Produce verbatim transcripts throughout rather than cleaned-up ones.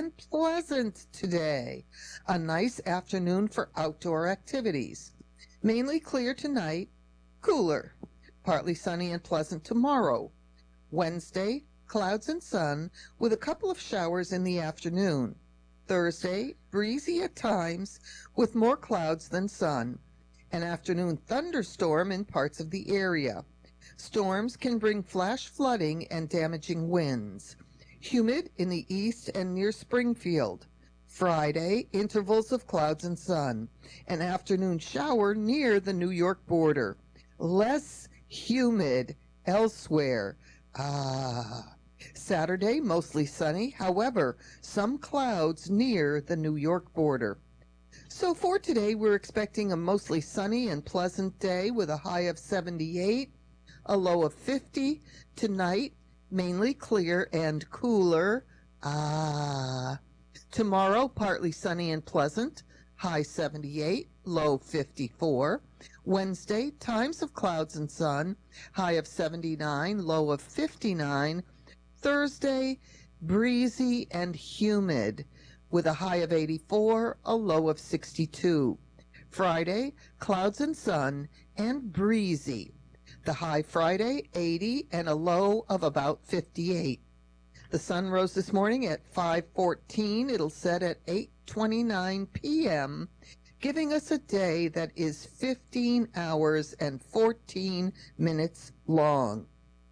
and pleasant today. A nice afternoon for outdoor activities. Mainly clear tonight, cooler. Partly sunny and pleasant tomorrow. Wednesday, clouds and sun with a couple of showers in the afternoon. Thursday, breezy at times with more clouds than sun. An afternoon thunderstorm in parts of the area. Storms can bring flash flooding and damaging winds. Humid in the east and near Springfield. Friday, intervals of clouds and sun. An afternoon shower near the New York border. Less humid elsewhere. Ah. Saturday, mostly sunny. However, some clouds near the New York border. So for today, we're expecting a mostly sunny and pleasant day with a high of seventy-eight, a low of fifty. Tonight, mainly clear and cooler. Ah. Tomorrow, partly sunny and pleasant, high seventy-eight, low fifty-four. Wednesday, times of clouds and sun, high of seventy-nine, low of fifty-nine. Thursday, breezy and humid, with a high of eighty-four, a low of sixty-two. Friday, clouds and sun and breezy. The high Friday, eighty, and a low of about fifty-eight. The sun rose this morning at five fourteen. It'll set at eight twenty-nine p.m., giving us a day that is fifteen hours and fourteen minutes long.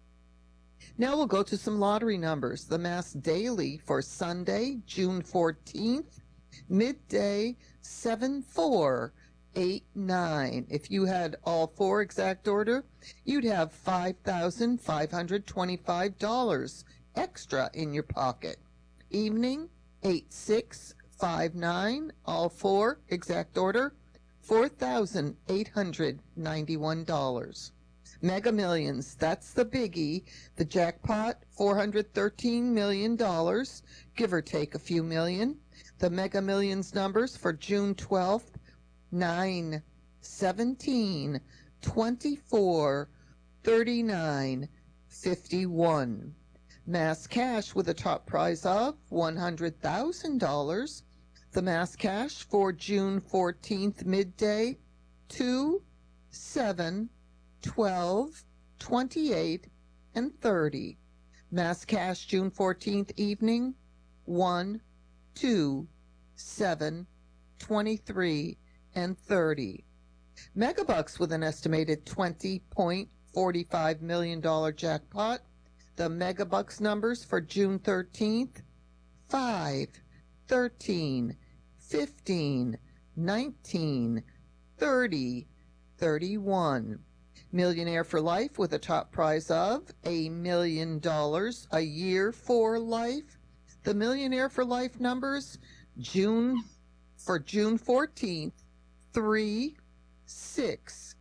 Now we'll go to some lottery numbers. The Mass Daily for Sunday, June fourteenth, midday seven four eight nine. If you had all four exact order, you'd have five thousand five hundred twenty-five dollars extra in your pocket. Evening, eight six five nine, all four exact order, four thousand eight hundred ninety-one dollars. Mega Millions, that's the biggie. The jackpot, four hundred thirteen million dollars, give or take a few million. The Mega Millions numbers for June twelfth, nine, seventeen, twenty-four, thirty-nine, fifty-one. Mass cash with a top prize of one hundred thousand dollars. The mass cash for June fourteenth midday, two, seven, twelve, twenty-eight, and thirty. Mass cash June fourteenth evening, one, two, seven, twenty-three, and thirty. Megabucks with an estimated twenty point four five million dollars jackpot. The Megabucks numbers for June thirteenth, five, thirteen, fifteen, nineteen, thirty, thirty-one. Millionaire for Life with a top prize of a million dollars a year for life. The Millionaire for Life numbers June for June fourteenth, three, six,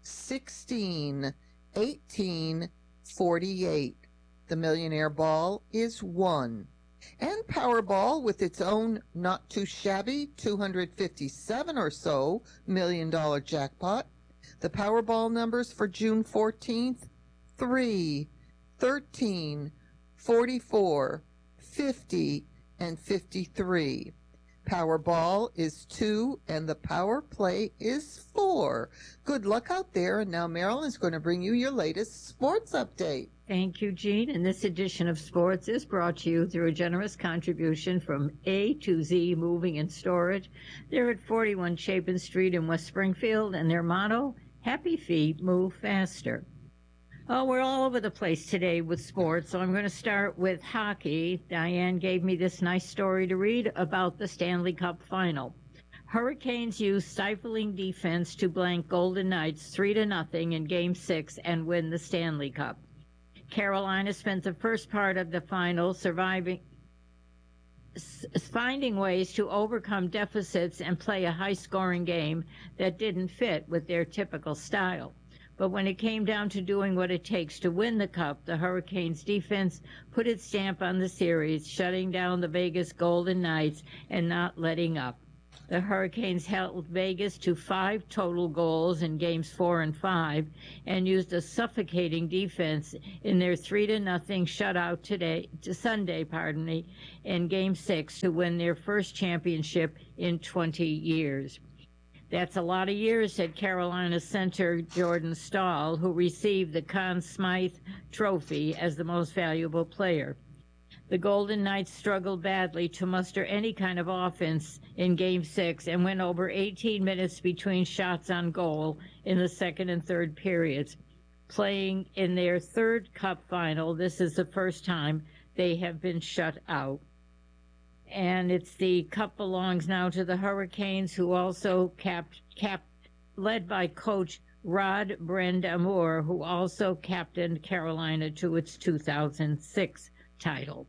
sixteen, eighteen, forty-eight. The Millionaire Ball is one. And Powerball with its own not too shabby two hundred fifty-seven or so million dollar jackpot. The Powerball numbers for June fourteenth, three, thirteen, forty-four, fifty, and fifty-three. Powerball is two, and the Power Play is four. Good luck out there, and now Marilyn's going to bring you your latest sports update. Thank you, Jean. And this edition of Sports is brought to you through a generous contribution from A to Z Moving and Storage. They're at forty-one Chapin Street in West Springfield, and their motto, Happy Feet Move Faster. Oh, we're all over the place today with sports, so I'm going to start with hockey. Diane gave me this nice story to read about the Stanley Cup final. Hurricanes used stifling defense to blank Golden Knights three to nothing in Game six and win the Stanley Cup. Carolina spent the first part of the final surviving, finding ways to overcome deficits and play a high-scoring game that didn't fit with their typical style. But when it came down to doing what it takes to win the Cup, the Hurricanes' defense put its stamp on the series, shutting down the Vegas Golden Knights and not letting up. The Hurricanes held Vegas to five total goals in games four and five and used a suffocating defense in their three to nothing shutout today to Sunday, pardon me, in game six to win their first championship in twenty years. That's a lot of years, said Carolina center Jordan Stahl, who received the Conn Smythe Trophy as the most valuable player. The Golden Knights struggled badly to muster any kind of offense in Game six and went over eighteen minutes between shots on goal in the second and third periods. Playing in their third Cup final, this is the first time they have been shut out. And it's the Cup belongs now to the Hurricanes, who also capped, capped led by coach Rod Brind'Amour, who also captained Carolina to its two thousand six title.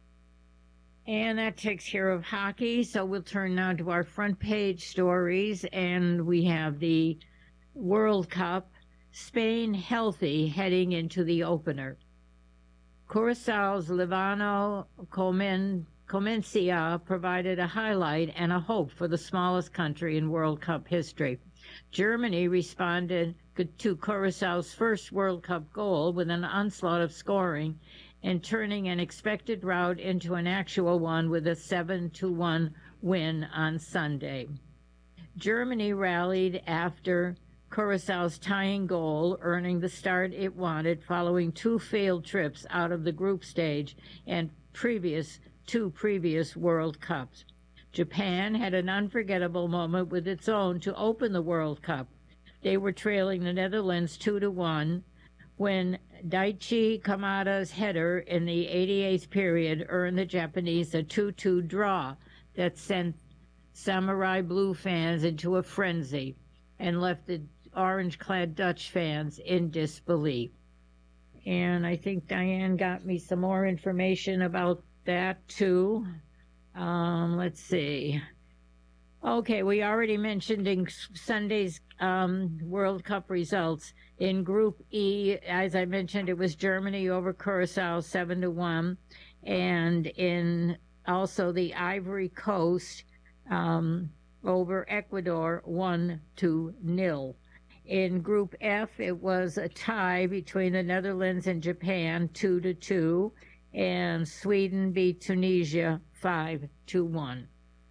And that takes care of hockey, so we'll turn now to our front page stories, and we have the World Cup, Spain healthy heading into the opener. Curaçao's Livano Comen, Comencia provided a highlight and a hope for the smallest country in World Cup history. Germany responded to Curaçao's first World Cup goal with an onslaught of scoring and turning an expected rout into an actual one with a seven to one win on Sunday. Germany rallied after Curaçao's tying goal, earning the start it wanted following two failed trips out of the group stage and previous two previous World Cups. Japan had an unforgettable moment with its own to open the World Cup. They were trailing the Netherlands two to one when Daichi Kamada's header in the eighty-eighth period earned the Japanese a two two draw that sent Samurai Blue fans into a frenzy and left the orange-clad Dutch fans in disbelief. And I think Diane got me some more information about that too. Um, let's see. Okay, we already mentioned in Sunday's um, World Cup results. In Group E, as I mentioned, it was Germany over Curaçao seven to one, and in also the Ivory Coast um, over Ecuador one to nil. In Group F, it was a tie between the Netherlands and Japan two to two, and Sweden beat Tunisia five to one.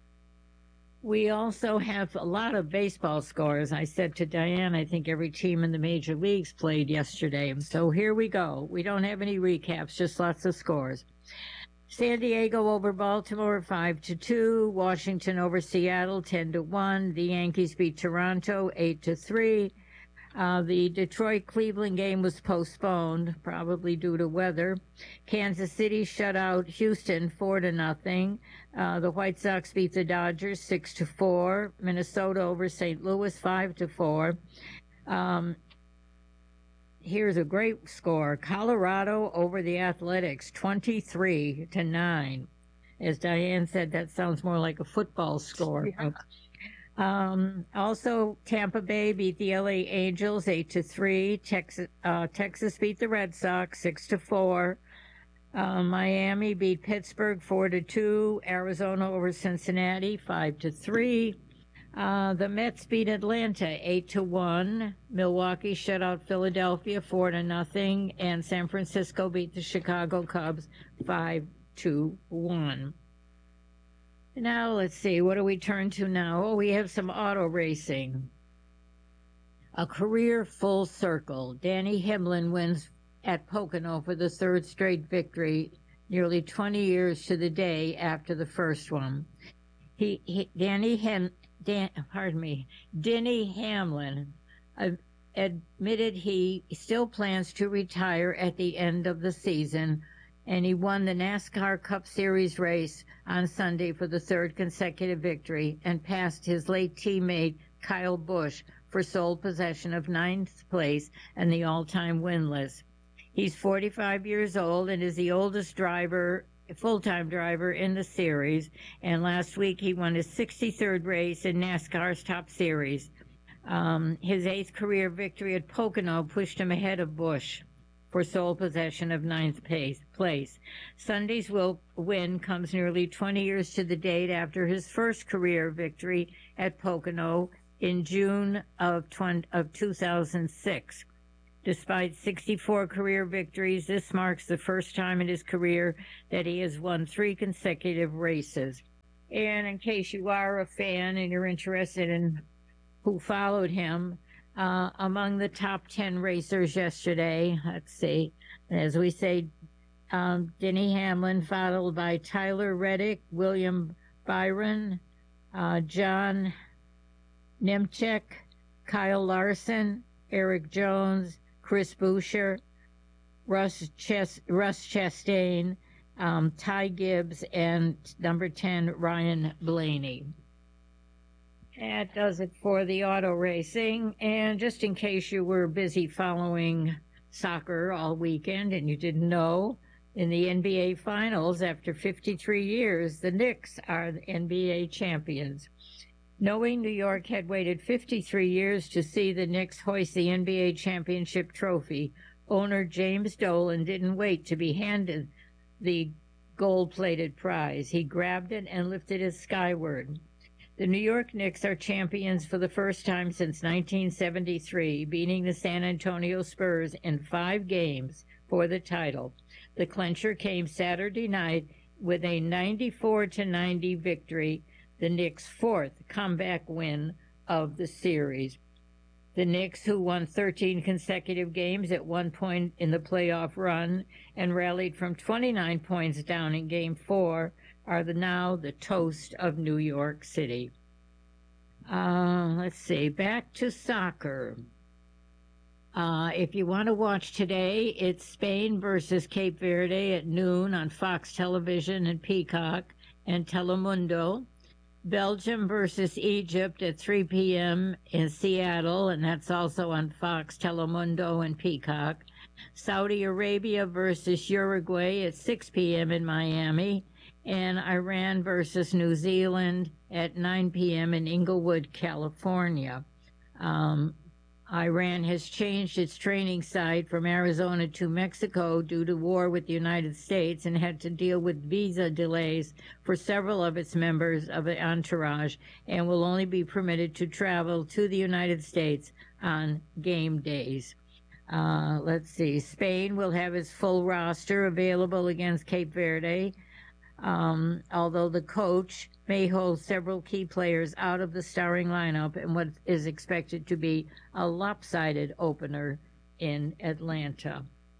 We also have a lot of baseball scores. I said to Diane, I think every team in the major leagues played yesterday. So here we go. We don't have any recaps, just lots of scores. San Diego over Baltimore five to two. Washington over Seattle ten to one. The Yankees beat Toronto eight to three. Uh, the Detroit-Cleveland game was postponed, probably due to weather. Kansas City shut out Houston four to nothing. Uh, the White Sox beat the Dodgers six to four. Minnesota over Saint Louis five to four. Um, here's a great score: Colorado over the Athletics twenty-three to nine. As Diane said, that sounds more like a football score. Yeah. Um, also, Tampa Bay beat the L A Angels eight to three. Texas, uh, Texas beat the Red Sox six to four. Uh, Miami beat Pittsburgh four to two. Arizona over Cincinnati five to three. Uh, the Mets beat Atlanta eight to one. Milwaukee shut out Philadelphia four to nothing, and San Francisco beat the Chicago Cubs five to one. Now, let's see, what do we turn to now? Oh, we have some auto racing. A career full circle. Danny Hamlin wins at Pocono for the third straight victory, nearly twenty years to the day after the first one. He, he Danny Ham, Dan, pardon me, Denny Hamlin uh, admitted he still plans to retire at the end of the season, and he won the NASCAR Cup Series race on Sunday for the third consecutive victory and passed his late teammate Kyle Busch for sole possession of ninth place and the all-time win list. He's forty-five years old and is the oldest driver, full-time driver in the series, and last week he won his sixty-third race in NASCAR's Top Series. Um, his eighth career victory at Pocono pushed him ahead of Busch. for sole possession of ninth place. Sunday's will win comes nearly twenty years to the date after his first career victory at Pocono in June of, twenty, of two thousand six. Despite sixty-four career victories, this marks the first time in his career that he has won three consecutive races. And in case you are a fan and you're interested in who followed him, uh, among the top ten racers yesterday, let's see, as we say, um, Denny Hamlin, followed by Tyler Reddick, William Byron, uh, John Nemechek, Kyle Larson, Eric Jones, Chris Buescher, Russ, Ches- Russ Chastain, um, Ty Gibbs, and number ten, Ryan Blaney. That does it for the auto racing. And just in case you were busy following soccer all weekend and you didn't know, in the N B A Finals, after fifty-three years, the Knicks are the N B A champions. Knowing New York had waited fifty-three years to see the Knicks hoist the N B A championship trophy, owner James Dolan didn't wait to be handed the gold-plated prize. He grabbed it and lifted it skyward. The New York Knicks are champions for the first time since nineteen seventy-three, beating the San Antonio Spurs in five games for the title. The clincher came Saturday night with a ninety-four to ninety victory, the Knicks' fourth comeback win of the series. The Knicks, who won thirteen consecutive games at one point in the playoff run and rallied from twenty-nine points down in Game four, are the, now the toast of New York City. Uh, let's see, back to soccer. Uh, if you want to watch today, it's Spain versus Cape Verde at noon on Fox Television and Peacock and Telemundo. Belgium versus Egypt at three p.m. in Seattle, and that's also on Fox, Telemundo, and Peacock. Saudi Arabia versus Uruguay at six p.m. in Miami, and Iran versus New Zealand at nine p.m. in Inglewood, California. Um, Iran has changed its training site from Arizona to Mexico due to war with the United States and had to deal with visa delays for several of its members of the entourage and will only be permitted to travel to the United States on game days. Uh, let's see, Spain will have its full roster available against Cape Verde, um, although the coach may hold several key players out of the starting lineup in what is expected to be a lopsided opener in Atlanta.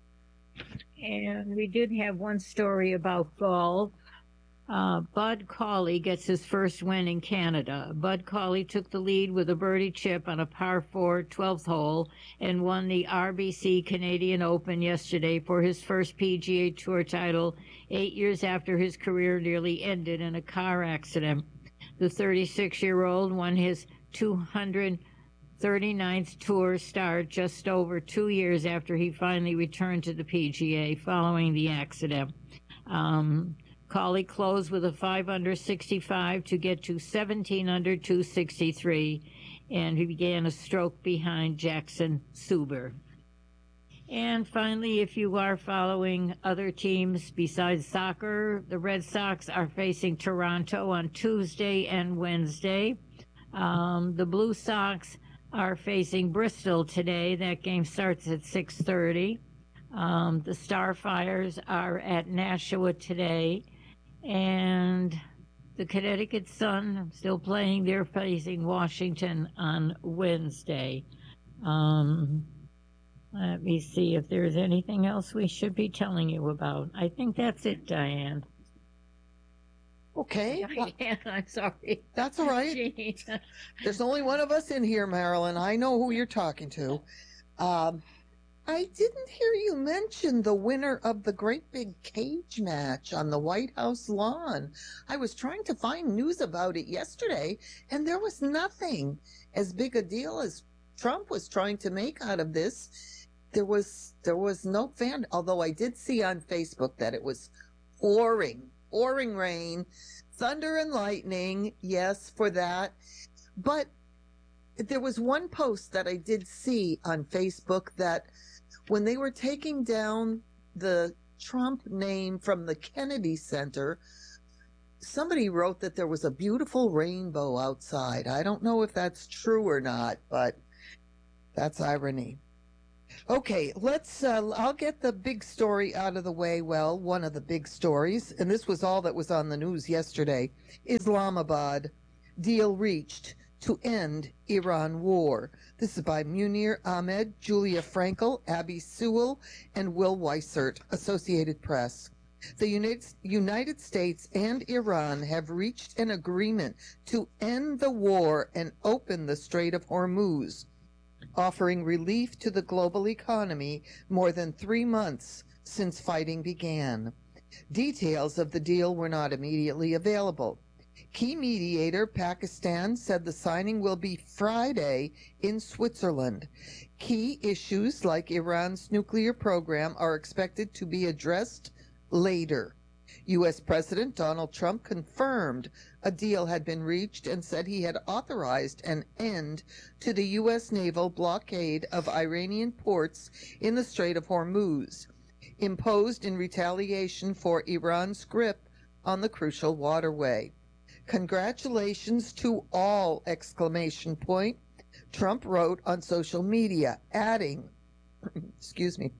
And we did have one story about golf. Uh, Bud Cauley gets his first win in Canada. Bud Cauley took the lead with a birdie chip on a par four twelfth hole and won the R B C Canadian Open yesterday for his first P G A Tour title, eight years after his career nearly ended in a car accident. The thirty-six-year-old won his two hundred thirty-ninth tour start just over two years after he finally returned to the P G A following the accident. Um, Cauley closed with a five under sixty-five to get to seventeen under two sixty-three, and he began a stroke behind Jackson Suber. And finally, if you are following other teams besides soccer, the Red Sox are facing Toronto on Tuesday and Wednesday. Um, the Blue Sox are facing Bristol today. That game starts at six thirty. Um, the Starfires are at Nashua today. And the Connecticut Sun still playing. They're facing Washington on Wednesday. Um, let me see if there's anything else we should be telling you about. I think that's it, Diane. Okay. Diane, I'm sorry. That's all right. Jean. There's only one of us in here, Marilyn. I know who you're talking to. Um, I didn't hear you mention the winner of the great big cage match on the White House lawn. I was trying to find news about it yesterday, and there was nothing as big a deal as Trump was trying to make out of this. There was there was no fan, although I did see on Facebook that it was pouring, pouring rain, thunder and lightning, yes, for that. But there was one post that I did see on Facebook that when they were taking down the Trump name from the Kennedy Center, somebody wrote that there was a beautiful rainbow outside. I don't know if that's true or not, but that's irony. Okay, let's, uh, I'll get the big story out of the way. Well, one of the big stories, and this was all that was on the news yesterday. Islamabad, deal reached to end Iran war. This is by Munir Ahmed, Julia Frankel, Abby Sewell, and Will Weissert, Associated Press. The United, United States and Iran have reached an agreement to end the war and open the Strait of Hormuz, offering relief to the global economy more than three months since fighting began. Details of the deal were not immediately available. Key mediator Pakistan said the signing will be Friday in Switzerland. Key issues like Iran's nuclear program are expected to be addressed later. U S President Donald Trump confirmed a deal had been reached and said he had authorized an end to the U S naval blockade of Iranian ports in the Strait of Hormuz, imposed in retaliation for Iran's grip on the crucial waterway. Congratulations to all! Exclamation point. Trump wrote on social media, adding, excuse me,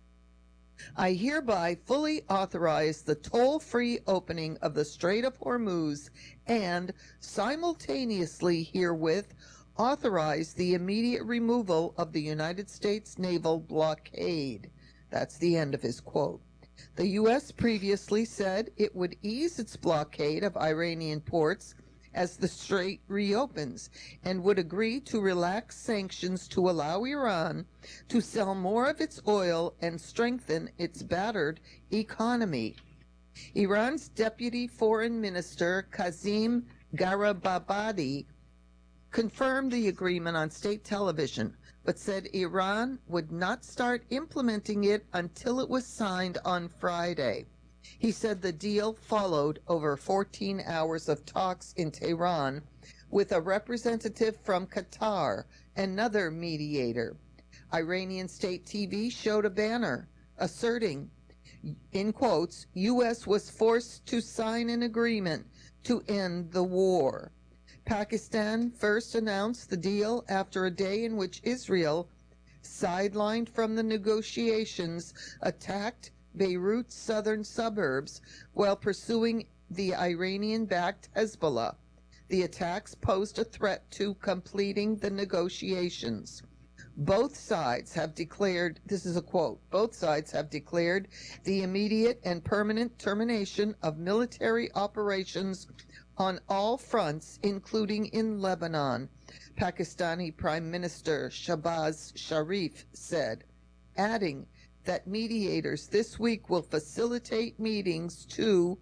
I hereby fully authorize the toll-free opening of the Strait of Hormuz and simultaneously herewith authorize the immediate removal of the United States naval blockade. That's the end of his quote. The U S previously said it would ease its blockade of Iranian ports as the strait reopens and would agree to relax sanctions to allow Iran to sell more of its oil and strengthen its battered economy. Iran's Deputy Foreign Minister Kazim Garibabadi confirmed the agreement on state television, but said Iran would not start implementing it until it was signed on Friday. He said the deal followed over fourteen hours of talks in Tehran with a representative from Qatar, another mediator. Iranian state T V showed a banner asserting, in quotes, U S was forced to sign an agreement to end the war. Pakistan first announced the deal after a day in which Israel, sidelined from the negotiations, attacked Beirut's southern suburbs while pursuing the Iranian-backed Hezbollah. The attacks posed a threat to completing the negotiations. Both sides have declared, this is a quote, both sides have declared the immediate and permanent termination of military operations on all fronts, including in Lebanon, Pakistani Prime Minister Shahbaz Sharif said, adding that mediators this week will facilitate meetings to,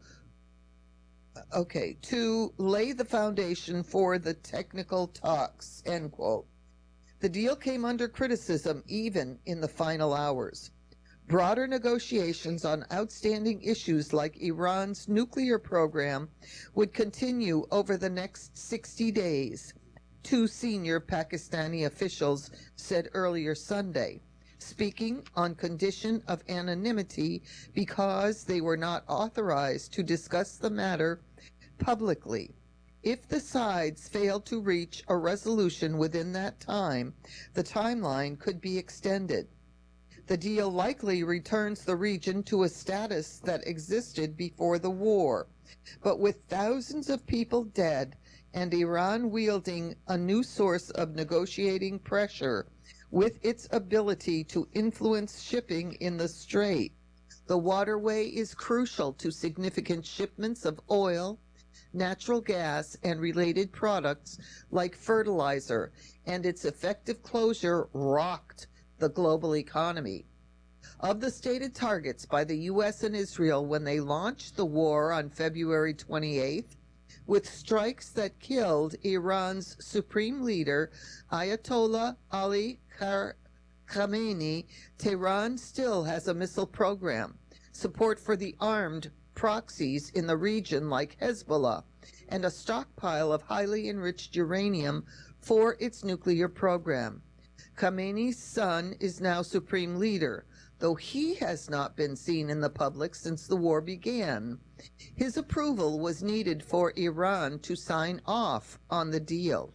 okay, to lay the foundation for the technical talks, end quote. The deal came under criticism even in the final hours. Broader negotiations on outstanding issues like Iran's nuclear program would continue over the next sixty days, two senior Pakistani officials said earlier Sunday, speaking on condition of anonymity because they were not authorized to discuss the matter publicly. If the sides fail to reach a resolution within that time, the timeline could be extended. The deal likely returns the region to a status that existed before the war, but with thousands of people dead and Iran wielding a new source of negotiating pressure with its ability to influence shipping in the strait. The waterway is crucial to significant shipments of oil, natural gas, and related products like fertilizer, and its effective closure rocked the global economy. Of the stated targets by the U S and Israel when they launched the war on February twenty-eighth, with strikes that killed Iran's supreme leader, Ayatollah Ali Khamenei, Tehran still has a missile program, support for the armed proxies in the region like Hezbollah, and a stockpile of highly enriched uranium for its nuclear program. Khamenei's son is now supreme leader, though he has not been seen in the public since the war began. His approval was needed for Iran to sign off on the deal.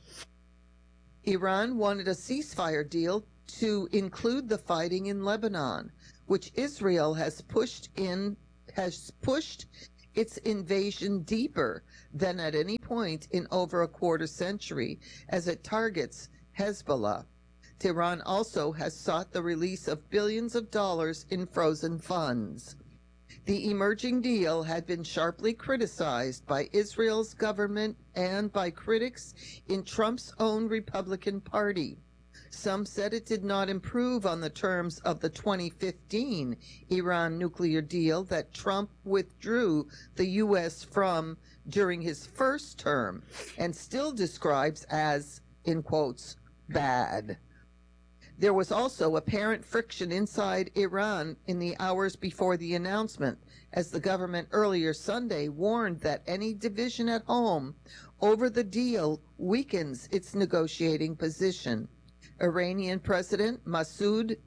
Iran wanted a ceasefire deal to include the fighting in Lebanon, which Israel has pushed in has pushed its invasion deeper than at any point in over a quarter century, as it targets Hezbollah. Tehran also has sought the release of billions of dollars in frozen funds. The emerging deal had been sharply criticized by Israel's government and by critics in Trump's own Republican Party. Some said it did not improve on the terms of the twenty fifteen Iran nuclear deal that Trump withdrew the U S from during his first term and still describes as, in quotes, bad. There was also apparent friction inside Iran in the hours before the announcement, as the government earlier Sunday warned that any division at home over the deal weakens its negotiating position. Iranian President Masoud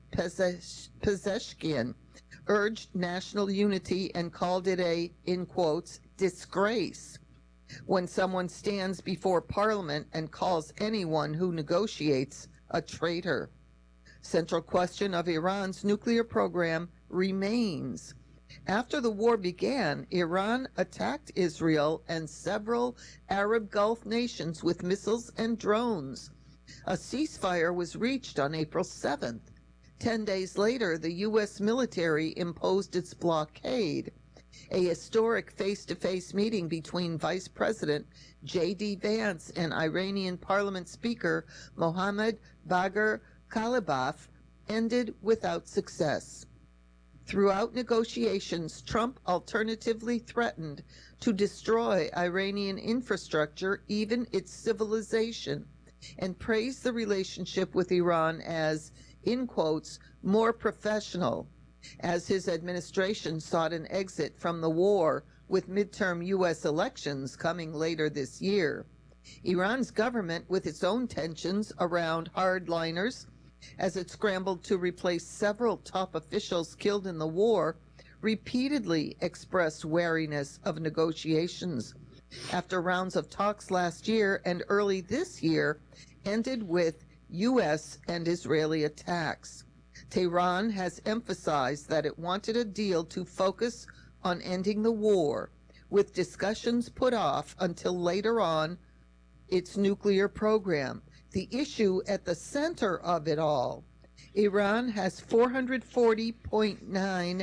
Pezeshkian urged national unity and called it a, in quotes, disgrace when someone stands before parliament and calls anyone who negotiates a traitor. Central question of Iran's nuclear program remains. After the war began, Iran attacked Israel and several Arab Gulf nations with missiles and drones. A ceasefire was reached on April seventh. Ten days later, the U S military imposed its blockade. A historic face-to-face meeting between Vice President J D Vance and Iranian Parliament Speaker Mohammad Bagher Kalibaf ended without success. Throughout negotiations, Trump alternatively threatened to destroy Iranian infrastructure, even its civilization, and praised the relationship with Iran as, in quotes, more professional, as his administration sought an exit from the war with midterm U S elections coming later this year. Iran's government, with its own tensions around hardliners, as it scrambled to replace several top officials killed in the war, repeatedly expressed wariness of negotiations. After rounds of talks last year and early this year ended with U S and Israeli attacks. Tehran has emphasized that it wanted a deal to focus on ending the war, with discussions put off until later on its nuclear program. The issue at the center of it all. Iran has four hundred forty point nine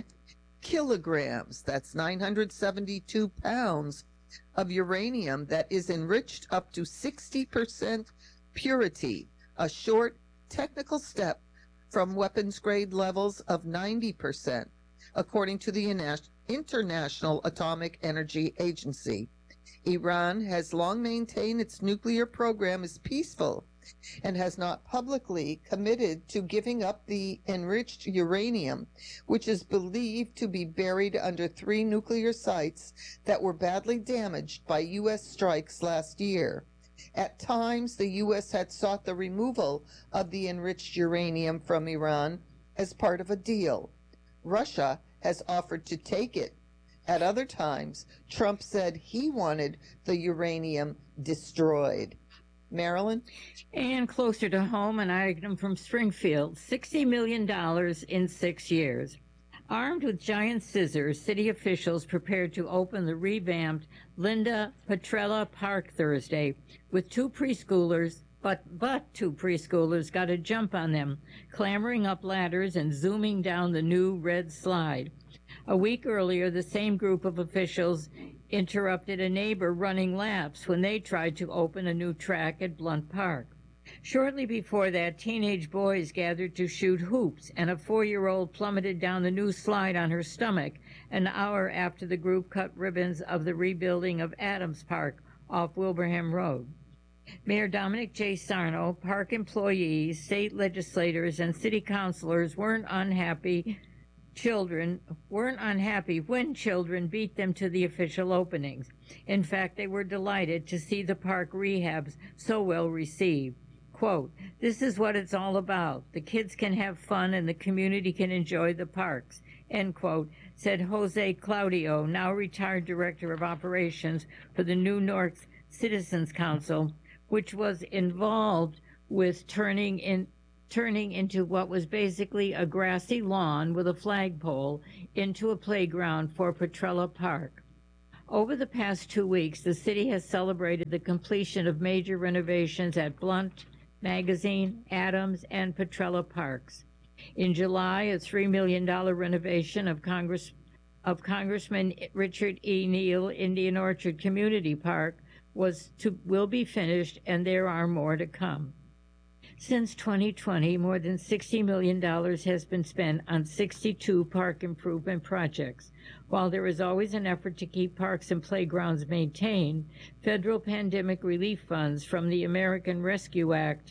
kilograms, that's nine hundred seventy-two pounds, of uranium that is enriched up to sixty percent purity, a short technical step from weapons grade levels of ninety percent, according to the International Atomic Energy Agency. Iran has long maintained its nuclear program is peaceful and has not publicly committed to giving up the enriched uranium, which is believed to be buried under three nuclear sites that were badly damaged by U S strikes last year. At times, the U S had sought the removal of the enriched uranium from Iran as part of a deal. Russia has offered to take it. At other times, Trump said he wanted the uranium destroyed. Marilyn? And closer to home, an item from Springfield, sixty million dollars in six years. Armed with giant scissors, city officials prepared to open the revamped Linda Petrella Park Thursday, with two preschoolers, but, but two preschoolers got a jump on them, clambering up ladders and zooming down the new red slide. A week earlier, the same group of officials interrupted a neighbor running laps when they tried to open a new track at Blunt Park. Shortly before that, teenage boys gathered to shoot hoops, and a four-year-old plummeted down the new slide on her stomach an hour after the group cut ribbons of the rebuilding of Adams Park off Wilbraham Road. Mayor Dominic J. Sarno, park employees, state legislators, and city councilors weren't unhappy Children weren't unhappy when children beat them to the official openings. In fact, they were delighted to see the park rehabs so well received. Quote, "This is what it's all about. The kids can have fun and the community can enjoy the parks," end quote, said Jose Claudio, now retired Director of Operations for the New North Citizens Council, which was involved with turning in turning into what was basically a grassy lawn with a flagpole into a playground for Petrella Park. Over the past two weeks, the city has celebrated the completion of major renovations at Blunt, Magazine, Adams, and Petrella Parks. In July, a three million dollars renovation of Congress of Congressman Richard E. Neal Indian Orchard Community Park was to will be finished, and there are more to come. Since twenty twenty, more than sixty million dollars has been spent on sixty-two park improvement projects. While there is always an effort to keep parks and playgrounds maintained, federal pandemic relief funds from the American Rescue Act,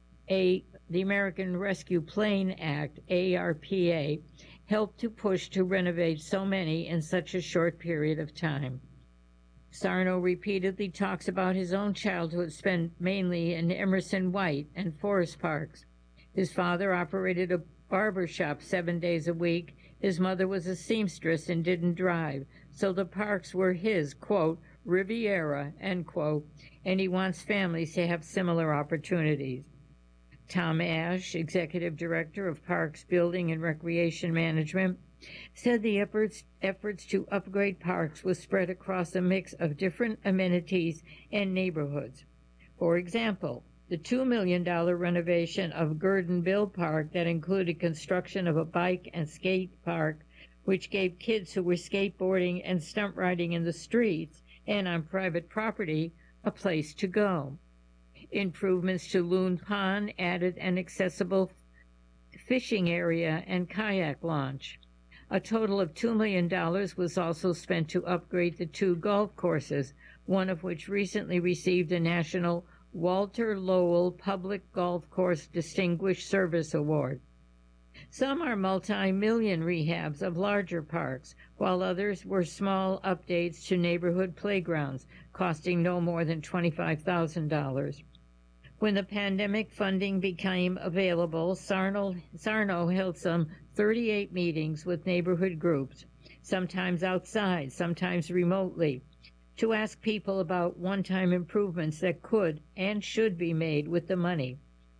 a, the American Rescue Plan Act, A R P A, helped to push to renovate so many in such a short period of time. Sarno repeatedly talks about his own childhood spent mainly in Emerson White and Forest Parks. His father operated a barber shop seven days a week. His mother was a seamstress and didn't drive, so the parks were his, quote, Riviera, end quote, and he wants families to have similar opportunities. Tom Ash, Executive Director of Parks, Building, and Recreation Management, said the efforts, efforts to upgrade parks was spread across a mix of different amenities and neighborhoods. For example, the two million dollars renovation of Gurdonville Park that included construction of a bike and skate park, which gave kids who were skateboarding and stunt riding in the streets and on private property a place to go. Improvements to Loon Pond added an accessible fishing area and kayak launch. A total of two million dollars was also spent to upgrade the two golf courses, one of which recently received a national Walter Lowell Public Golf Course Distinguished Service Award. Some are multi-million rehabs of larger parks, while others were small updates to neighborhood playgrounds, costing no more than twenty-five thousand dollars. When the pandemic funding became available, Sarno, Sarno held some thirty-eight meetings with neighborhood groups, sometimes outside, sometimes remotely, to ask people about one-time improvements that could and should be made with the money.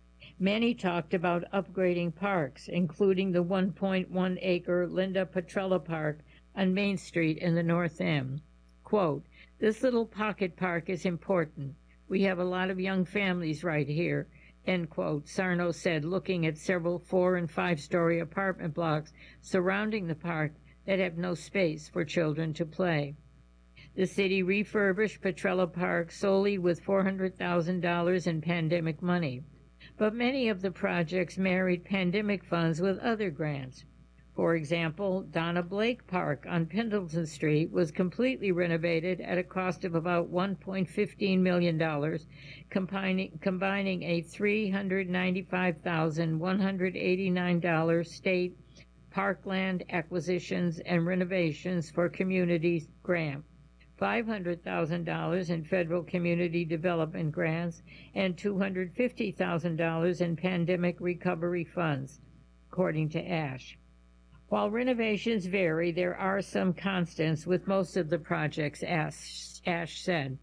Many talked about upgrading parks, including the one point one acre Linda Petrella Park on Main Street in the North End. Quote, "This little pocket park is important. We have a lot of young families right here," end quote, Sarno said, looking at several four- and five-story apartment blocks surrounding the park that have no space for children to play. The city refurbished Petrella Park solely with four hundred thousand dollars in pandemic money, but many of the projects married pandemic funds with other grants. For example, Donna Blake Park on Pendleton Street was completely renovated at a cost of about one point one five million dollars, combining, combining a three hundred ninety-five thousand one hundred eighty-nine dollars state parkland acquisitions and renovations for communities grant, five hundred thousand dollars in federal community development grants, and two hundred fifty thousand dollars in pandemic recovery funds, according to Ash. While renovations vary, there are some constants with most of the projects, Ash, Ash said.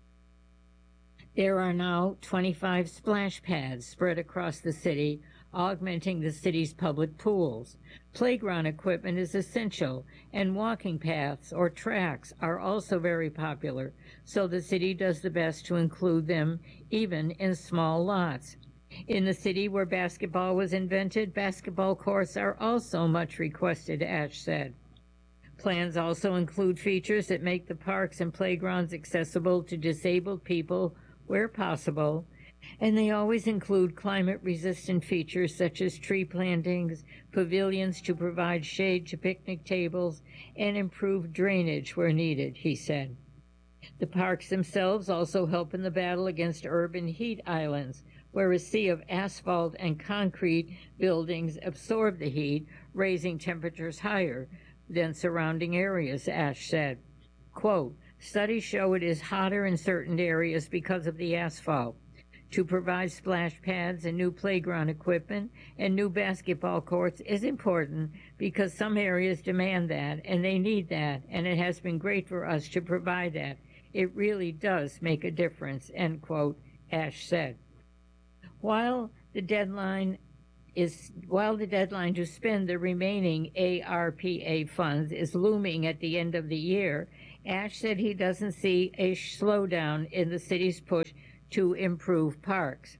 There are now twenty-five splash pads spread across the city, augmenting the city's public pools. Playground equipment is essential, and walking paths or tracks are also very popular, so the city does the best to include them, even in small lots. In the city where basketball was invented, basketball courts are also much requested, Ash said. Plans also include features that make the parks and playgrounds accessible to disabled people where possible, and they always include climate-resistant features such as tree plantings, pavilions to provide shade to picnic tables, and improved drainage where needed, he said. The parks themselves also help in the battle against urban heat islands, where a sea of asphalt and concrete buildings absorb the heat, raising temperatures higher than surrounding areas, Ash said. Quote, "Studies show it is hotter in certain areas because of the asphalt. to provide splash pads and new playground equipment and new basketball courts is important because some areas demand that and they need that, and it has been great for us to provide that. It really does make a difference, end quote, Ashe said. While the deadline is while the deadline to spend the remaining A R P A funds is looming at the end of the year, Ashe said he doesn't see a slowdown in the city's push to improve parks.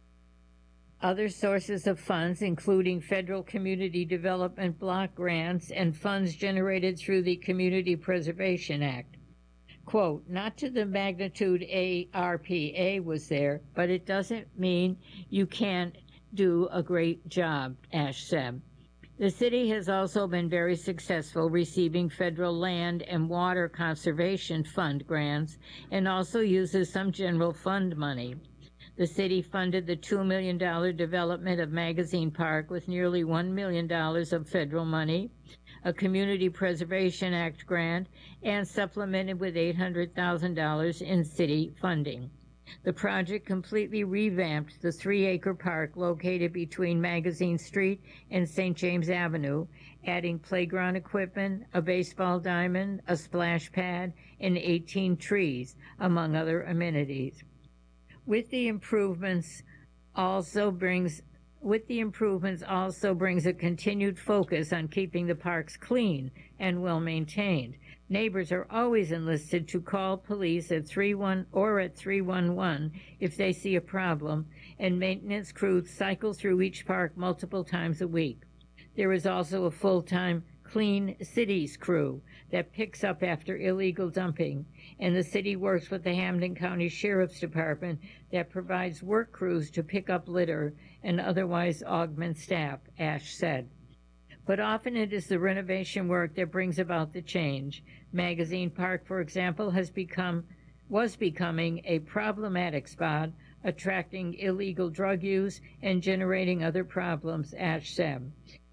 Other sources of funds, including federal community development block grants and funds generated through the Community Preservation Act. Quote, not to the magnitude A R P A was there, but it doesn't mean you can't do a great job, Ashe said. The city has also been very successful receiving federal land and water conservation fund grants and also uses some general fund money. The city funded the two million dollars development of Magazine Park with nearly one million dollars of federal money, a Community Preservation Act grant, and supplemented with eight hundred thousand dollars in city funding. The project completely revamped the three-acre park located between Magazine Street and Saint James Avenue, adding playground equipment, a baseball diamond, a splash pad, and eighteen trees, among other amenities. With the improvements also brings with the improvements also brings a continued focus on keeping the parks clean and well maintained. Neighbors are always enlisted to call police at three one or at three one one if they see a problem, and maintenance crews cycle through each park multiple times a week. There is also a full-time Clean Cities crew that picks up after illegal dumping, and the city works with the Hampden County Sheriff's Department that provides work crews to pick up litter and otherwise augment staff, Ashe said. But often it is the renovation work that brings about the change. Magazine Park, for example, has become was becoming a problematic spot, attracting illegal drug use and generating other problems, Ashe said.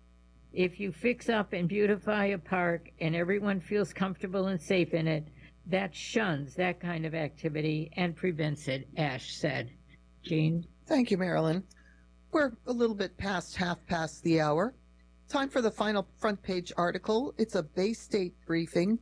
If you fix up and beautify a park and everyone feels comfortable and safe in it, that shuns that kind of activity and prevents it, Ashe said. Jean? Thank you, Marilyn. We're a little bit past half past the hour. Time for the final front page article. It's a Bay State briefing.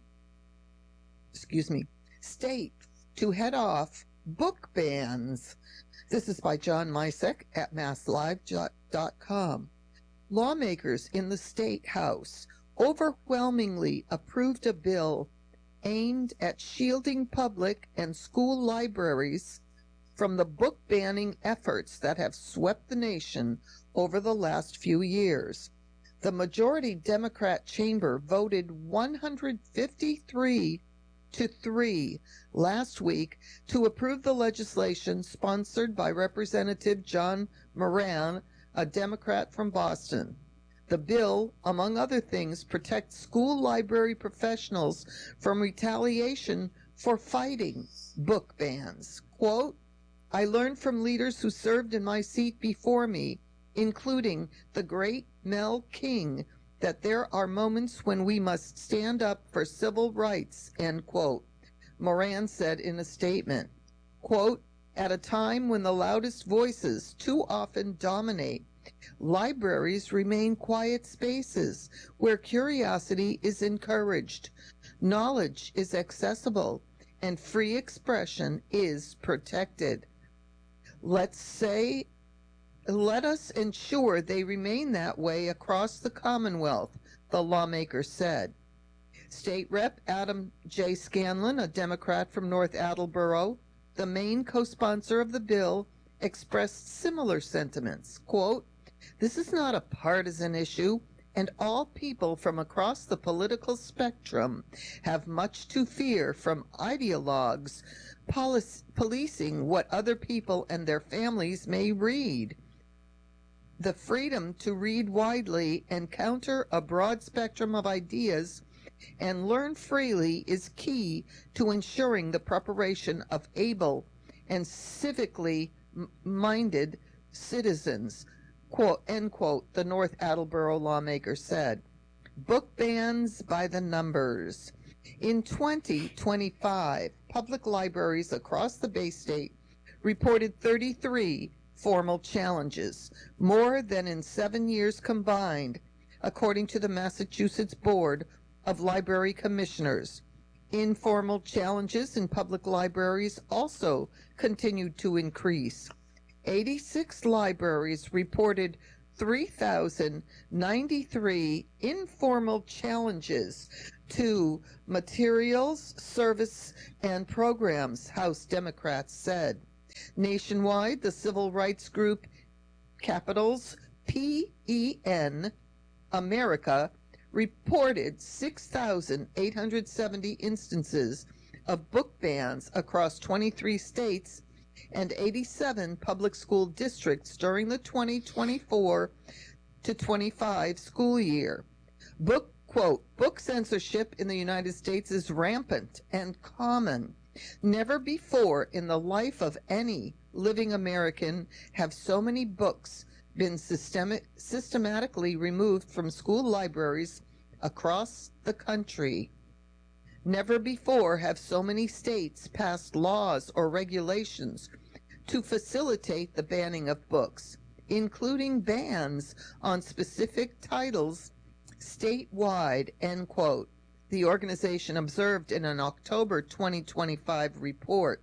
Excuse me. State to head off book bans. This is by John Misek at mass live dot com. Lawmakers in the State House overwhelmingly approved a bill aimed at shielding public and school libraries from the book banning efforts that have swept the nation over the last few years. The majority Democrat chamber voted one hundred fifty-three to three last week to approve the legislation sponsored by Representative John Moran, a Democrat from Boston. The bill, among other things, protects school library professionals from retaliation for fighting book bans. Quote, I learned from leaders who served in my seat before me, including the great Mel King, that there are moments when we must stand up for civil rights, end quote, Moran said in a statement. Quote, at a time when the loudest voices too often dominate, libraries remain quiet spaces where curiosity is encouraged, knowledge is accessible, and free expression is protected. Let's say Let us ensure they remain that way across the Commonwealth, the lawmaker said. State Rep Adam J. Scanlon, a Democrat from North Attleboro, the main co-sponsor of the bill, expressed similar sentiments. Quote, this is not a partisan issue, and all people from across the political spectrum have much to fear from ideologues polic- policing what other people and their families may read. The freedom to read widely, encounter a broad spectrum of ideas, and learn freely is key to ensuring the preparation of able and civically minded citizens, quote, end quote, the North Attleboro lawmaker said. Book bans by the numbers. In twenty twenty-five, public libraries across the Bay State reported thirty-three formal challenges, more than in seven years combined, according to the Massachusetts Board of Library Commissioners. Informal challenges in public libraries also continued to increase. eighty-six libraries reported three thousand ninety-three informal challenges to materials, service, and programs, House Democrats said. Nationwide, the civil rights group Capitals P E N America reported six thousand eight hundred seventy instances of book bans across twenty-three states and eighty-seven public school districts during the twenty twenty-four to twenty-five school year. Book, quote, book censorship in the United States is rampant and common. Never before in the life of any living American have so many books been systemic, systematically removed from school libraries across the country. Never before have so many states passed laws or regulations to facilitate the banning of books, including bans on specific titles statewide, end quote, the organization observed in an October twenty twenty-five report.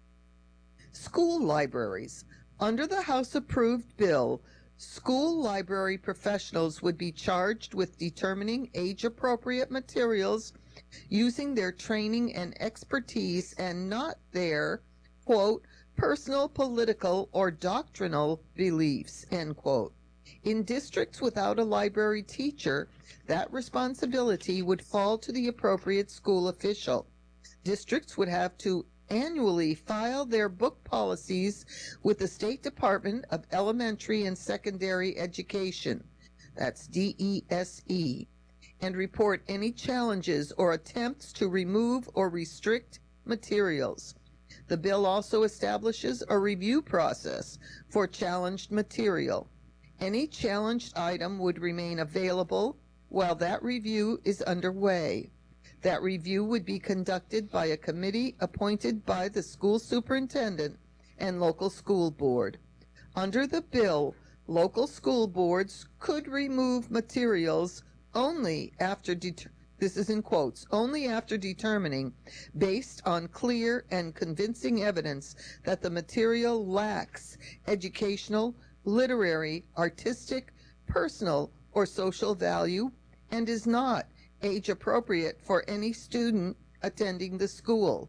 School libraries. Under the House-approved bill, school library professionals would be charged with determining age-appropriate materials using their training and expertise and not their, quote, personal, political, or doctrinal beliefs, end quote. In districts without a library teacher, that responsibility would fall to the appropriate school official. Districts would have to annually file their book policies with the State Department of Elementary and Secondary Education, that's D E S E, and report any challenges or attempts to remove or restrict materials. The bill also establishes a review process for challenged material. Any challenged item would remain available while that review is underway. That review would be conducted by a committee appointed by the school superintendent and local school board. Under the bill, local school boards could remove materials only after, det- this is in quotes, only after determining, based on clear and convincing evidence, that the material lacks educational, literary, artistic, personal, or social value and is not age appropriate for any student attending the school.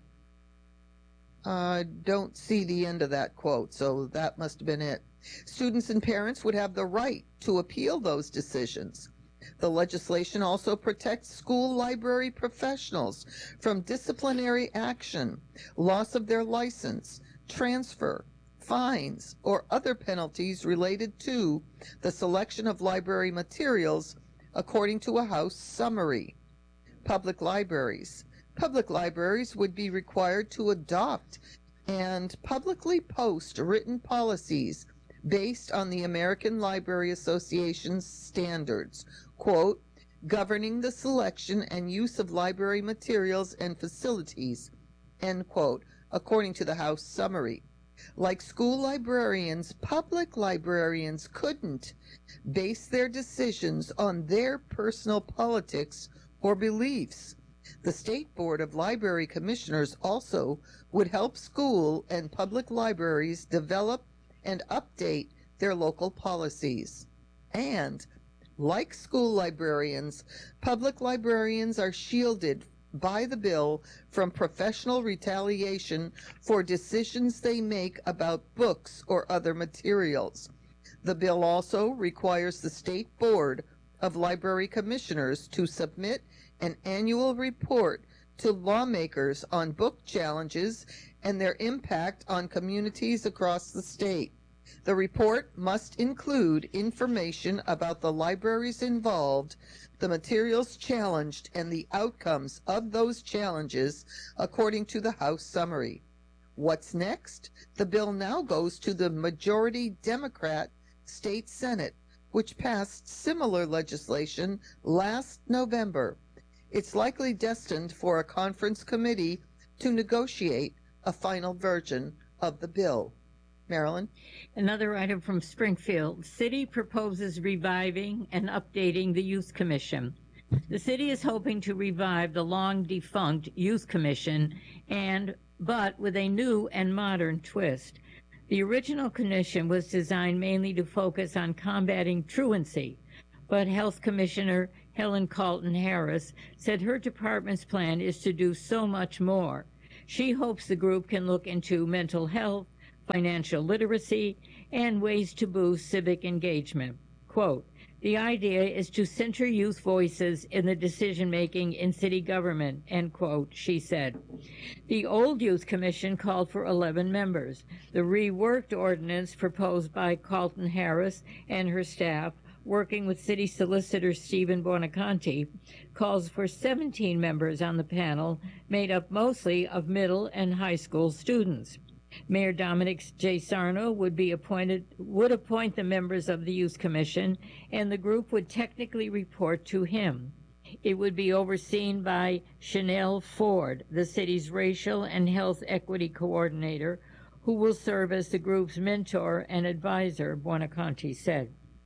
I don't see the end of that quote, so that must have been it. Students and parents would have the right to appeal those decisions. The legislation also protects school library professionals from disciplinary action, loss of their license, transfer, fines, or other penalties related to the selection of library materials, according to a House summary. Public libraries. Public libraries would be required to adopt and publicly post written policies based on the American Library Association's standards, quote, governing the selection and use of library materials and facilities, end quote, according to the House summary. Like school librarians, public librarians couldn't base their decisions on their personal politics or beliefs. The State Board of Library Commissioners also would help school and public libraries develop and update their local policies. And, like school librarians, public librarians are shielded by the bill from professional retaliation for decisions they make about books or other materials. The bill also requires the State Board of Library Commissioners to submit an annual report to lawmakers on book challenges and their impact on communities across the state. The report must include information about the libraries involved, the materials challenged, and the outcomes of those challenges, according to the House summary. What's next? The bill now goes to the majority Democrat State Senate, which passed similar legislation last November. It's likely destined for a conference committee to negotiate a final version of the bill. Marilyn? Another item from Springfield. City proposes reviving and updating the Youth Commission. The city is hoping to revive the long-defunct Youth Commission, and but with a new and modern twist. The original commission was designed mainly to focus on combating truancy, but Health Commissioner Helen Calton Harris said her department's plan is to do so much more. She hopes the group can look into mental health, financial literacy, and ways to boost civic engagement. Quote, the idea is to center youth voices in the decision-making in city government, end quote, she said. The old Youth Commission called for eleven members. The reworked ordinance proposed by Calton Harris and her staff, working with City Solicitor Stephen Buonaconti, calls for seventeen members on the panel, made up mostly of middle and high school students. Mayor Dominic J. Sarno would be appointed, would appoint the members of the Youth Commission, and the group would technically report to him. It would be overseen by Chanel Ford, the city's racial and health equity coordinator, who will serve as the group's mentor and advisor, Buonaconti said.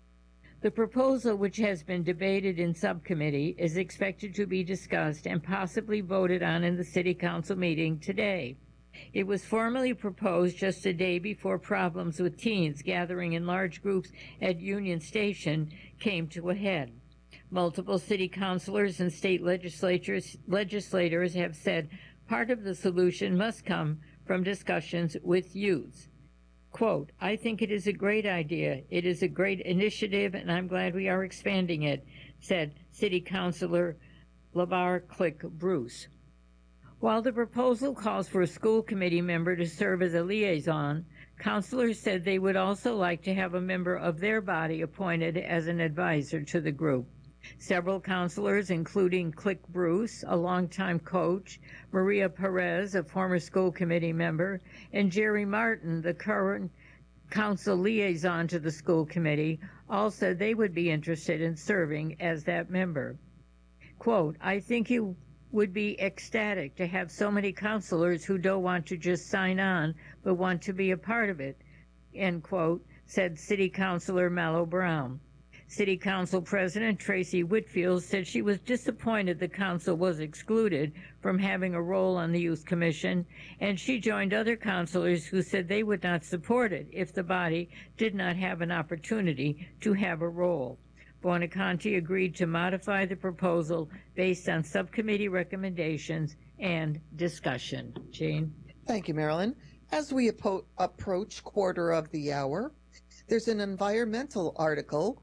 The proposal, which has been debated in subcommittee, is expected to be discussed and possibly voted on in the City Council meeting today. It was formally proposed just a day before problems with teens gathering in large groups at Union Station came to a head. Multiple city councilors and state legislatures, legislators have said part of the solution must come from discussions with youths. Quote, I think it is a great idea. It is a great initiative, and I'm glad we are expanding it, said City Councilor LaVar Click Bruce. While the proposal calls for a school committee member to serve as a liaison, councilors said they would also like to have a member of their body appointed as an advisor to the group. Several councilors, including Click Bruce, a longtime coach, Maria Perez, a former school committee member, and Jerry Martin, the current council liaison to the school committee, all said they would be interested in serving as that member. Quote, I think you would be ecstatic to have so many counselors who don't want to just sign on but want to be a part of it, end quote, said City Councilor Mallow Brown. City Council President Tracy Whitfield said she was disappointed the council was excluded from having a role on the Youth Commission, and she joined other councilors who said they would not support it if the body did not have an opportunity to have a role. Buonaconti agreed to modify the proposal based on subcommittee recommendations and discussion. Jane? Thank you, Marilyn. As we appo- approach quarter of the hour, there's an environmental article.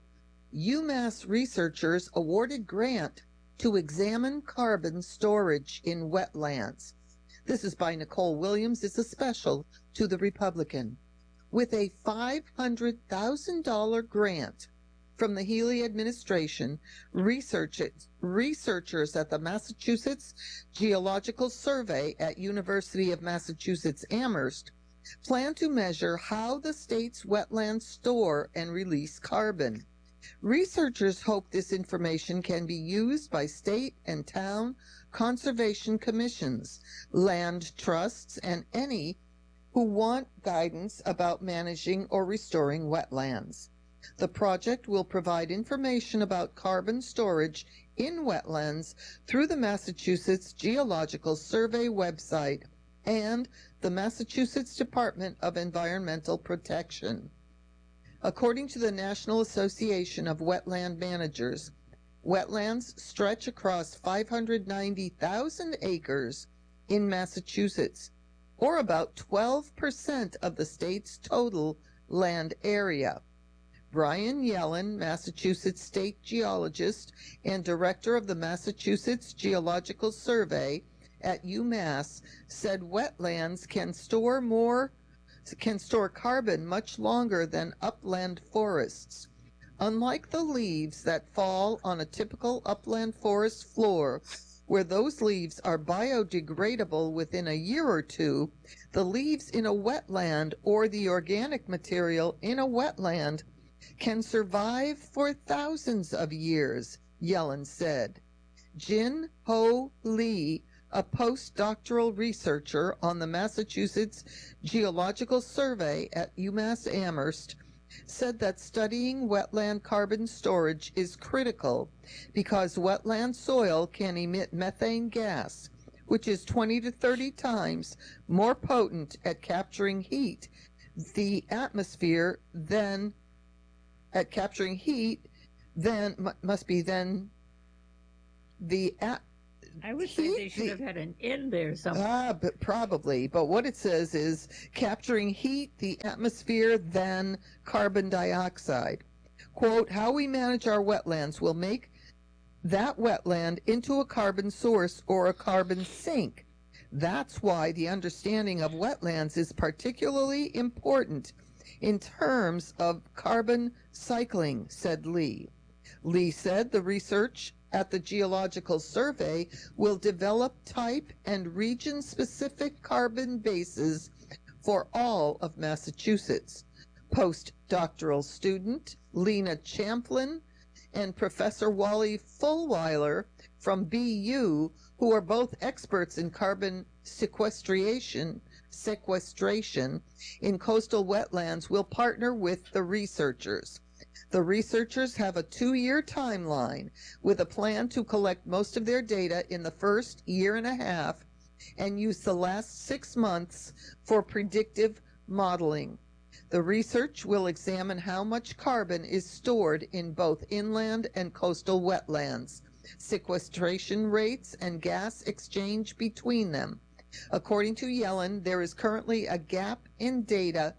UMass researchers awarded grant to examine carbon storage in wetlands. This is by Nicole Williams. It's a special to the Republican. With a five hundred thousand dollars grant from the Healy administration, researchers, researchers at the Massachusetts Geological Survey at University of Massachusetts Amherst plan to measure how the state's wetlands store and release carbon. Researchers hope this information can be used by state and town conservation commissions, land trusts, and any who want guidance about managing or restoring wetlands. The project will provide information about carbon storage in wetlands through the Massachusetts Geological Survey website and the Massachusetts Department of Environmental Protection. According to the National Association of Wetland Managers, wetlands stretch across five hundred ninety thousand acres in Massachusetts, or about twelve percent of the state's total land area. Brian Yellen, Massachusetts state geologist and director of the Massachusetts Geological Survey at UMass, said wetlands can store more can store carbon much longer than upland forests. Unlike the leaves that fall on a typical upland forest floor, where those leaves are biodegradable within a year or two, the leaves in a wetland or the organic material in a wetland can survive for thousands of years, Yellen said. Jin Ho Lee, a postdoctoral researcher on the Massachusetts Geological Survey at UMass Amherst, said that studying wetland carbon storage is critical because wetland soil can emit methane gas, which is twenty to thirty times more potent at capturing heat the atmosphere than at capturing heat than must be then the at I would say they should have had an in there somewhere. Ah, but probably. But what it says is capturing heat, the atmosphere, than carbon dioxide. Quote, how we manage our wetlands will make that wetland into a carbon source or a carbon sink. That's why the understanding of wetlands is particularly important in terms of carbon cycling, said Lee. Lee said the research at the Geological Survey will develop type and region-specific carbon bases for all of Massachusetts. Postdoctoral student Lena Champlin and Professor Wally Fulwiler from B U, who are both experts in carbon sequestration, sequestration in coastal wetlands, will partner with the researchers. The researchers have a two-year timeline with a plan to collect most of their data in the first year and a half and use the last six months for predictive modeling. The research will examine how much carbon is stored in both inland and coastal wetlands, sequestration rates, and gas exchange between them. According to Yellen, there is currently a gap in data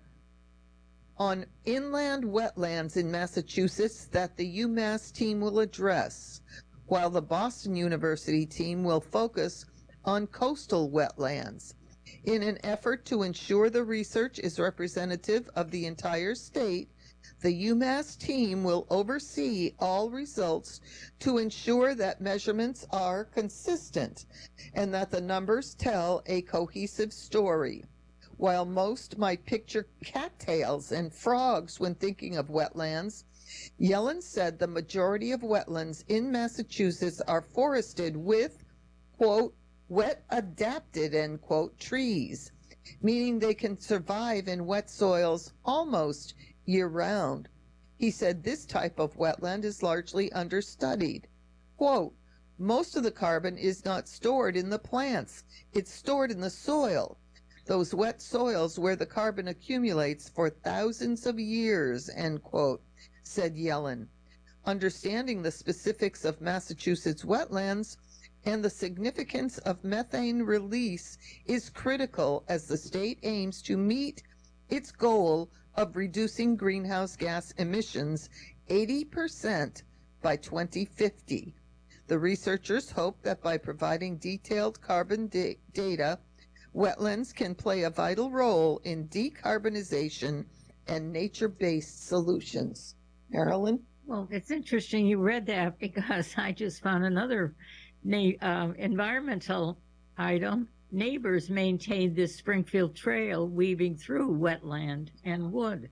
on inland wetlands in Massachusetts that the UMass team will address, while the Boston University team will focus on coastal wetlands. In an effort to ensure the research is representative of the entire state, the UMass team will oversee all results to ensure that measurements are consistent and that the numbers tell a cohesive story. While most might picture cattails and frogs when thinking of wetlands, Yellen said the majority of wetlands in Massachusetts are forested with, quote, wet adapted, end quote, trees, meaning they can survive in wet soils almost year-round. He said this type of wetland is largely understudied. Quote, most of the carbon is not stored in the plants, it's stored in the soil. Those wet soils where the carbon accumulates for thousands of years, end quote, said Yellen. Understanding the specifics of Massachusetts wetlands and the significance of methane release is critical as the state aims to meet its goal of reducing greenhouse gas emissions eighty percent by twenty fifty. The researchers hope that by providing detailed carbon da- data, wetlands can play a vital role in decarbonization and nature-based solutions. Marilyn? Well, it's interesting you read that because I just found another na- uh, environmental item. Neighbors maintained this Springfield trail weaving through wetland and wood.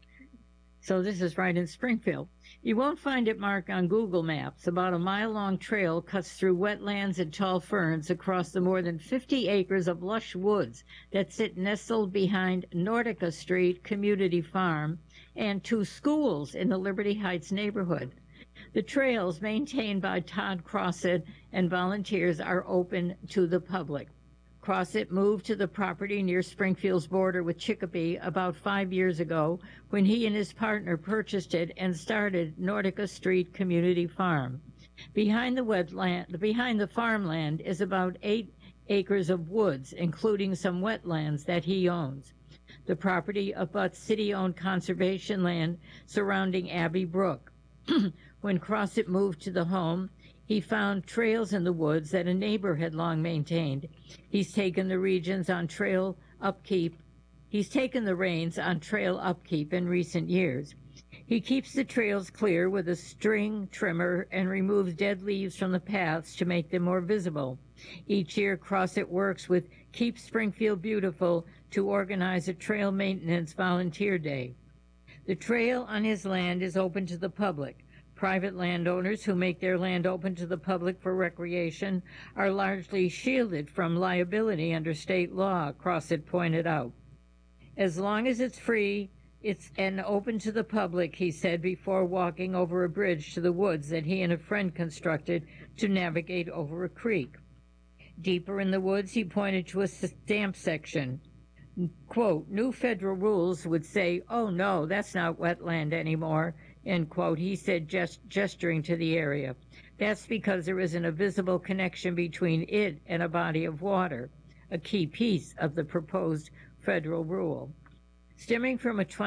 So this is right in Springfield. You won't find it marked on Google Maps. About a mile-long trail cuts through wetlands and tall ferns across the more than fifty acres of lush woods that sit nestled behind Nordica Street Community Farm and two schools in the Liberty Heights neighborhood. The trails, maintained by Todd Crossett and volunteers, are open to the public. Crossett moved to the property near Springfield's border with Chicopee about five years ago when he and his partner purchased it and started Nordica Street Community Farm. Behind the wetland, behind the farmland is about eight acres of woods, including some wetlands that he owns. The property abuts city-owned conservation land surrounding Abbey Brook. When Crossett moved to the home, he found trails in the woods that a neighbor had long maintained. He's taken the regions on trail upkeep. He's taken the reins on trail upkeep in recent years. He keeps the trails clear with a string trimmer and removes dead leaves from the paths to make them more visible. Each year, Crossett works with Keep Springfield Beautiful to organize a trail maintenance volunteer day. The trail on his land is open to the public. Private landowners who make their land open to the public for recreation are largely shielded from liability under state law, Crossett pointed out. As long as it's free, it's and open to the public, he said before walking over a bridge to the woods that he and a friend constructed to navigate over a creek. Deeper in the woods, he pointed to a stamp section. Quote, new federal rules would say, oh no, that's not wetland anymore, end quote, he said, gest- gesturing to the area. That's because there isn't a visible connection between it and a body of water, a key piece of the proposed federal rule. Stemming from a